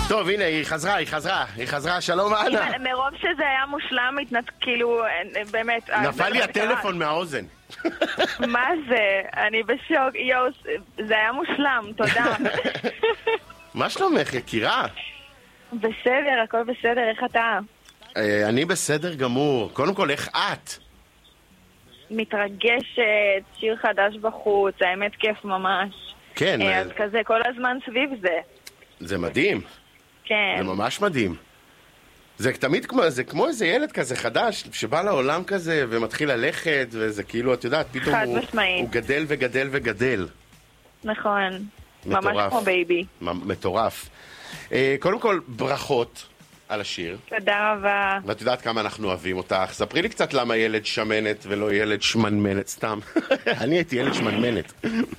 טוב, הנה, היא חזרה, שלום אנה. מרוב שזה היה מושלם, כאילו, באמת... נפל לי הטלפון מהאוזן. מה זה? אני בשוק, יואו, זה היה מושלם, תודה. מה שלומך, יקירה? בסדר, הכל בסדר, איך אתה? אני בסדר גמור. קודם כל, איך את? מתרגשת, שיר חדש בחוץ, האמת כיף ממש. כן. אז כזה, כל הזמן סביב זה. זה מדהים. כן. זה ממש מדהים. זה תמיד כמו איזה ילד כזה חדש, שבא לעולם כזה ומתחיל ללכת, וזה כאילו, את יודעת, פתאום הוא גדל וגדל וגדל. נכון. מטורף. ממש כמו בייבי. מטורף. קודם כל, ברכות על השיר. תודה רבה. ואת יודעת כמה אנחנו אוהבים אותך. ספרי לי קצת למה ילד שמנת ולא ילד שמנמנת, סתם. אני הייתי ילד שמנמנת.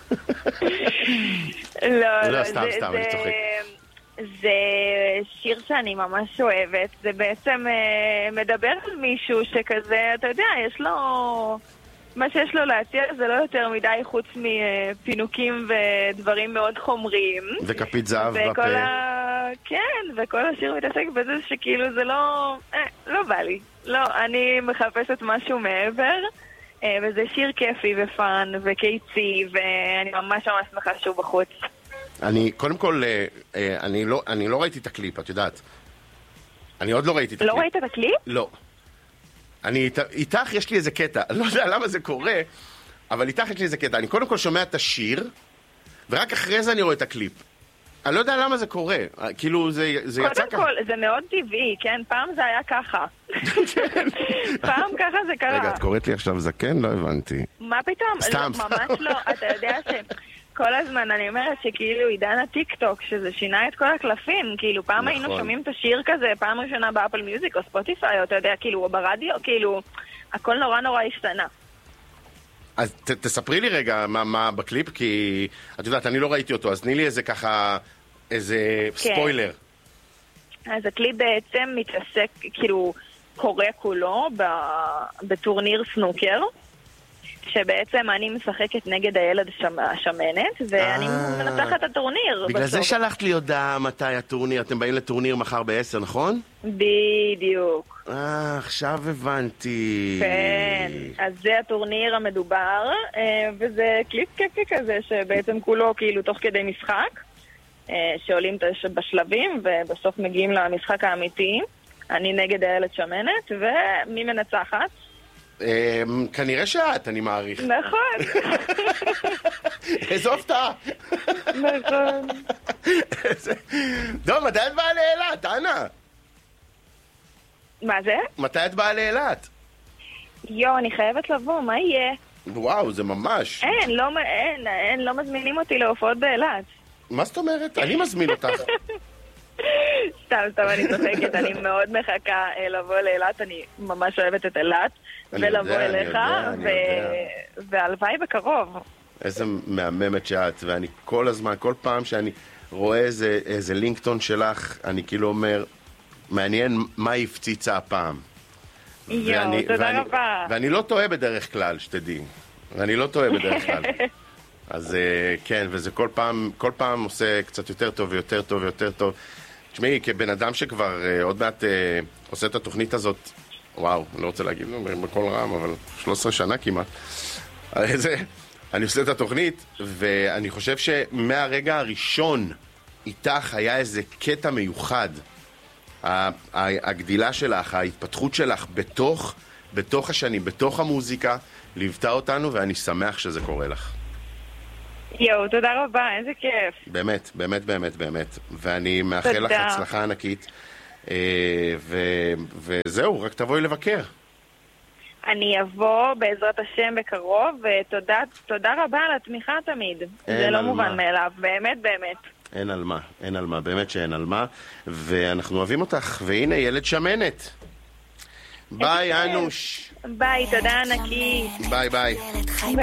לא, סתם, אני צוחק. זה שיר שאני ממש אוהבת. זה בעצם מדבר על מישהו שכזה, אתה יודע, יש לו... מה שיש לו להציע זה לא יותר מדי חוץ מפינוקים ודברים מאוד חומריים. וכפית זהב בפה. כן, וכל השיר מתעסק בזה שכאילו זה לא בא לי. לא, אני מחפשת משהו מעבר, וזה שיר כיפי ופן וקיצי, ואני ממש שמחה שהוא בחוץ. קודם כל, אני לא ראיתי את הקליפ, את יודעת. אני עוד לא ראיתי את הקליפ. לא ראית את הקליפ? לא. איתך יש לי איזה קטע, אני לא יודע למה זה קורה, אבל איתך יש לי איזה קטע. אני קודם כל שומע את השיר, ורק אחרי זה אני רואה את הקליפ. אני לא יודע למה זה קורה, כאילו זה יצא ככה. קודם כל, זה מאוד טבעי, כן? פעם זה היה ככה. פעם ככה זה קרה. רגע, את קוראת לי עכשיו זקן? לא הבנתי. מה פתאום? סתם. ממש לא, אתה יודע כל הזמן אני אומרת שכאילו עידן הטיק-טוק, שזה שינה את כל הקלפים, כאילו פעם היינו שומעים את השיר כזה, פעם ראשונה באפל מיוזיק או ספוטיפיי, או אתה יודע, כאילו, או ברדיו, כאילו, הכל נורא נורא השתנה. אז תספרי לי רגע מה בקליפ, כי את יודעת, אני לא ראיתי אותו, אז תני לי איזה ככה, איזה ספוילר. אז הקליפ בעצם מתעסק, כאילו, קורא כולו בטורניר סנוקר, שבעצם אני משחקת נגד הילד השמנת, ואני מנצחת את הטורניר. בגלל זה שלחת לי הודעה מתי הטורניר, אתם באים לטורניר מחר ב-10, נכון? בדיוק. עכשיו הבנתי. כן, אז זה הטורניר המדובר, וזה קליפ כיפי כזה, שבעצם כולו כאילו תוך כדי משחק, שעולים בשלבים, ובסוף מגיעים למשחק האמיתי. אני נגד הילד שמנת, ומי מנצחת? כנראה שאת, אני מעריך. נכון. איזו הפתעה. נכון. טוב, מתי את באה לאילת, אנה? מה זה? מתי את באה לאילת? אני חייבת לבוא, מה יהיה? וואו, זה ממש. אין, לא מזמינים אותי להופעות באילת. מה זאת אומרת? אני מזמין אותך. סתם, אני צוחקת, אני מאוד מחכה לבוא לאילת, אני ממש אוהבת את אילת, ולבוא אליך, והלוואי בקרוב. איזה מהממת שאת, ואני כל הזמן, כל פעם שאני רואה איזה לינקטון שלך, אני כאילו אומר, מעניין מה הפציצה הפעם. תודה רבה. ואני לא טועה בדרך כלל, שתדעי. ואני לא טועה בדרך כלל. אז כן, וזה כל פעם עושה קצת יותר טוב ויותר טוב ויותר טוב. תשמעי, כבן אדם שכבר עוד מעט עושה את התוכנית הזאת, וואו, אני לא רוצה להגיד בכל רם, אבל 13 שנה כמעט. אני עושה את התוכנית, ואני חושב שמהרגע הראשון איתך היה איזה קטע מיוחד. הגדילה שלך, ההתפתחות שלך בתוך השנים, בתוך המוזיקה, ליוותה אותנו, ואני שמח שזה קורה לך. תודה רבה, איזה כיף. באמת, באמת, באמת, באמת. ואני מאחל לך הצלחה ענקית. וזהו, רק תבואי לבקר. אני אבוא בעזרת השם בקרוב, ותודה רבה על התמיכה תמיד. זה לא מובן מאליו, באמת, באמת. אין על מה, באמת שאין על מה. ואנחנו אוהבים אותך, והנה ילד שמנת. ביי, אנוש. ביי, תודה ענקי. ביי.